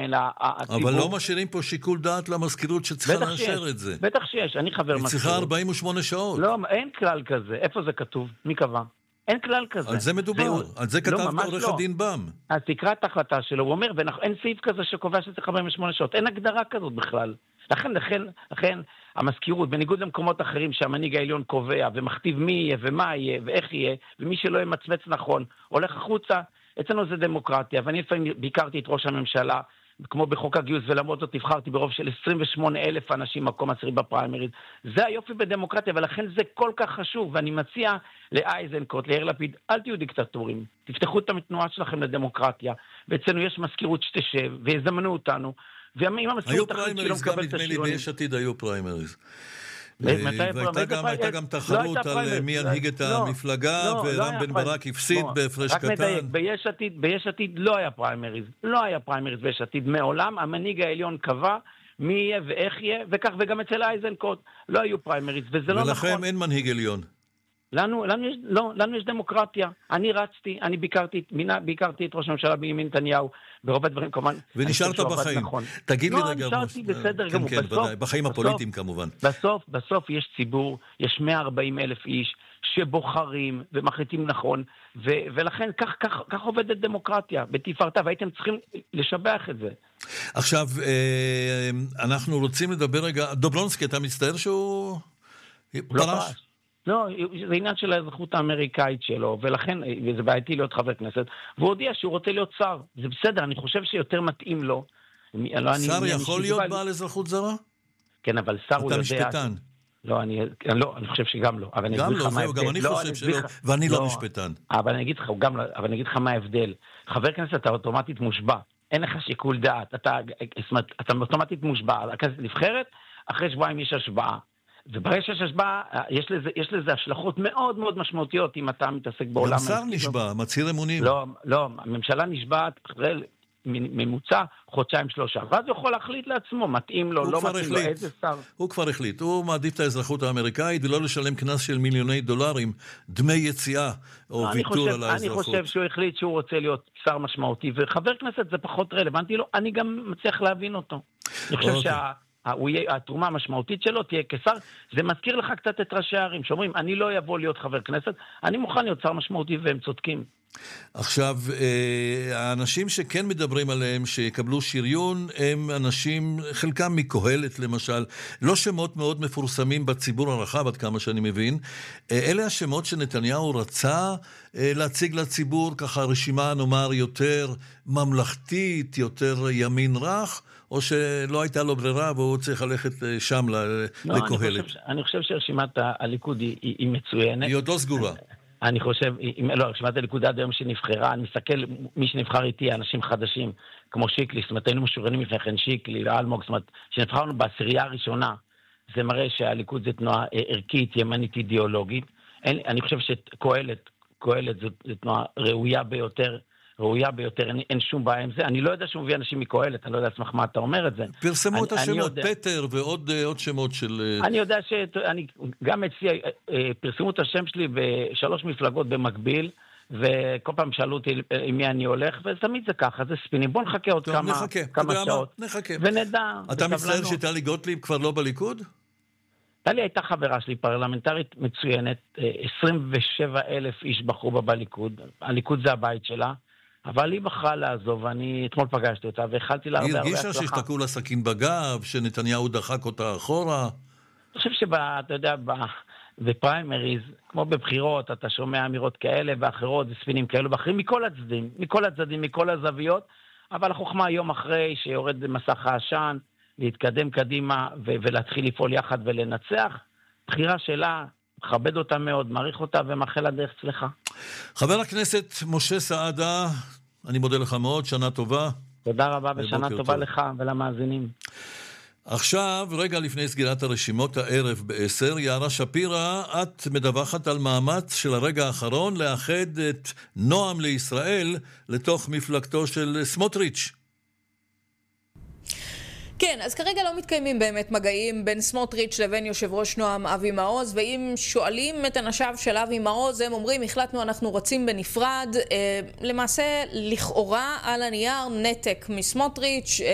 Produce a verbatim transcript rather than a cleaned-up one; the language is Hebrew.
אבל לא משאירים פה שיקול דעת למזכירות שצריכה לאשר את זה. בטח שיש, אני חבר מזכירות. היא צריכה ארבעים ושמונה שעות. לא, אין כלל כזה. איפה זה כתוב? מי קבע? אין כלל כזה. על זה מדובר, על זה כתב עורך הדין בם. אז תקרא את ההחלטה שלו, הוא אומר, ואין סעיף כזה שקובע שצריך ארבעים ושמונה שעות, אין הגדרה כזאת בכלל. לכן, לכן, לכן, המזכירות, בניגוד למקומות אחרים שהמנהיג העליון קובע, ומכתיב מי יהיה ומה יהיה ואיך יהיה, ומי שלא ימצמץ נכון, הולך החוצה, אצלנו זה דמוקרטיה, ואני לפעמים ביקרתי את ראש הממשלה, כמו בחוק הגיוס, ולמרות זאת נבחרתי ברוב של עשרים ושמונה אלף אנשים מקום עשירי בפריימריז. זה היופי בדמוקרטיה, ולכן זה כל כך חשוב, ואני מציע לאייזנקוט, ליאיר לפיד, אל תהיו דיקטטורים, תפתחו את התנועה שלכם לדמוקרטיה, ואצלנו יש מזכירות שתשב, ויזמנו אותנו, היו פריימריז, גם נדמה לי ביש עתיד היו פריימריז. והייתה גם תחרות על מי ינהיג את המפלגה, ורם בן ברק הפסיד בהפרש קטן. ביש עתיד לא היה פריימריז, לא היה פריימריז ביש עתיד מעולם, המנהיג העליון קבע מי יהיה ואיך יהיה, וכך וגם אצל אייזנקוט לא היו פריימריז, וזה לא נכון. ולכם אין מנהיג עליון. לנו, לנו יש, לא, לנו יש דמוקרטיה. אני רצתי, אני ביקרתי, מינה, ביקרתי את ראש הממשלה בנימין נתניהו, ברוב הדברים כמובן. ונשארת בחיים. נכון. תגיד לי לא, רגע. לא, נשארתי בסדר גמור. כן, כן, בסוף, ודאי, בחיים בסוף, הפוליטיים כמובן. בסוף, בסוף יש ציבור, יש מאה וארבעים אלף איש שבוחרים ומחליטים נכון, ו, ולכן כך, כך, כך עובדת דמוקרטיה, בתפארתה, והייתם צריכים לשבח את זה. עכשיו, אנחנו רוצים לדבר רגע, דובלונסקי, אתה מצטער שהוא פרש? לא, זה עניין של האזרחות האמריקאית שלו, ולכן, וזה בעייתי להיות חבר כנסת, והוא הודיע שהוא רוצה להיות שר. זה בסדר, אני חושב שיותר מתאים לו. שר יכול להיות בעל אזרחות זרה? כן, אבל שר הוא יודע... אתה משפטן. לא, אני חושב שגם לא. גם לא, זהו, גם אני חושב שלא, ואני לא משפטן. אבל אני אגיד לך, אבל אני אגיד לך מה ההבדל. חבר כנסת, אתה אוטומטית מושבע. אין לך שיקול דעת. אתה אוטומטית מושבע. הכנסת נבחרת, אחרי שבועיים יש השבעה. וברגע שיש השבעה, יש לזה, יש לזה השלכות מאוד מאוד משמעותיות אם אתה מתעסק בעולם. גם שר נשבע, מצהיר אמונים. לא, לא, הממשלה נשבעת ממוצע חודשיים שלושה. ואז הוא יכול להחליט לעצמו, מתאים לו, לא מתאים לו, איזה שר. הוא כבר החליט, הוא מעדיף את האזרחות האמריקאית ולא לשלם כנס של מיליוני דולרים, דמי יציאה או ויתור על האזרחות. אני חושב שהוא החליט שהוא רוצה להיות שר משמעותי, וחבר כנסת זה פחות רלוונטי לו, אני גם מצליח להבין אותו. אני חושב שה... התרומה המשמעותית שלו תהיה כשר, זה מזכיר לך קצת את ראשי הערים, שאומרים, אני לא אבוא להיות חבר כנסת, אני מוכן להיות שר משמעותי והם צודקים. עכשיו, האנשים שכן מדברים עליהם, שיקבלו שריון, הם אנשים, חלקם מקהלת למשל, לא שמות מאוד מפורסמים בציבור הרחב, עד כמה שאני מבין, אלה השמות שנתניהו רצה להציג לציבור, ככה רשימה נאמר יותר ממלכתית, יותר ימין רך, או שלא הייתה לו ברירה והוא צריך ללכת שם לקהלת? אני חושב שרשימת הליכוד היא מצוינת. היא עוד לא סגורה. אני חושב, לא, רשימת הליכוד עד היום שנבחרה, אני מסתכל, מי שנבחר איתי, אנשים חדשים, כמו שיקלי, זאת אומרת, היינו משוריינים לפני כן, שיקלי, אלמוג, זאת אומרת, שנבחרנו בעשירייה הראשונה, זה מראה שהליכוד זה תנועה ערכית, ימנית, אידיאולוגית. אני חושב שקהלת, קהלת זו תנועה ראויה ביותר, ראויה ביותר, אין, אין שום בעיה עם זה. אני לא יודע שהוא מביא אנשים מקהלת, אני לא יודע עצמך מה אתה אומר את זה. פרסמו את השמות, פטר ועוד עוד שמות של... אני יודע שאני גם אצלי, פרסמו את השם שלי בשלוש מפלגות במקביל, וכל פעם שאלו אותי עם מי אני הולך, ותמיד זה ככה, זה ספינים. בוא נחכה עוד כמה, נחכה, כמה שעות. נחכה. ונדע. אתה מצטער שטלי גוטליב כבר לא בליכוד? טלי הייתה חברה שלי, פרלמנטרית מצוינת, עשרים ושבעה אלף איש בחרו בה בליכוד, הליכוד זה הבית שלה, אבל היא בחרה לעזוב, ואני אתמול פגשתי אותה, והחלתי לה הרבה הרבה הצלחה. היא הרגישה ששתקו לה סכין בגב, שנתניהו דחק אותה אחורה? אני חושב שאתה יודע, בפריימריז, כמו בבחירות, אתה שומע אמירות כאלה ואחרות, ספינים כאלו ואחרים, מכל הצדדים, מכל הצדדים, מכל הזוויות, אבל החוכמה יום אחרי שיורד מסך העשן, להתקדם קדימה ו- ולהתחיל לפעול יחד ולנצח, בחירה שלה, מכבד אותה מאוד, מעריך אותה ומאחל לה דרך צלחה. חבר הכנסת משה סעדה, אני מודה לך מאוד, שנה טובה. תודה רבה ושנה טובה טוב. לך ולמאזינים. עכשיו, רגע לפני סגירת הרשימות הערב בעשר, יערה שפירא, את מדווחת על מאמץ של הרגע האחרון לאחד את נועם לישראל לתוך מפלגתו של סמוטריץ'. כן, אז כרגע לא מתקיימים באמת מגעים בין סמוטריץ' לבין יושב ראש נועם אבי מעוז, ואם שואלים את אנשיו של אבי מעוז, הם אומרים, החלטנו אנחנו רצים בנפרד, אה, למעשה לכאורה על הנייר נתק מסמוטריץ',